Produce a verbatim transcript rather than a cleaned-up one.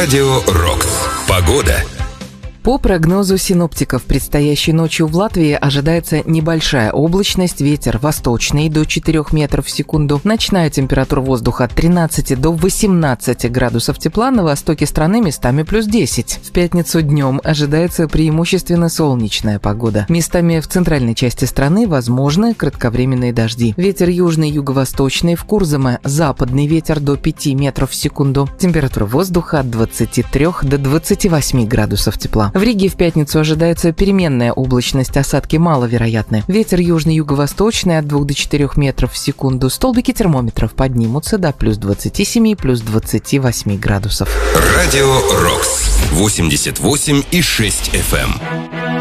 Радио Рокс. Погода. По прогнозу синоптиков, предстоящей ночью в Латвии ожидается небольшая облачность, ветер восточный до четырёх метров в секунду. Ночная температура воздуха от тринадцати до восемнадцати градусов тепла, на востоке страны местами плюс десять. В пятницу днем ожидается преимущественно солнечная погода. Местами в центральной части страны возможны кратковременные дожди. Ветер южный, юго-восточный, в Курзаме западный ветер до пяти метров в секунду. Температура воздуха от двадцати трёх до двадцати восьми градусов тепла. В Риге в пятницу ожидается переменная облачность, осадки маловероятны. Ветер южный, юго-восточный от двух до четырёх метров в секунду. Столбики термометров поднимутся до плюс двадцати семи, плюс двадцати восьми градусов. Радио Рокс. восемьдесят восемь и шесть эф эм.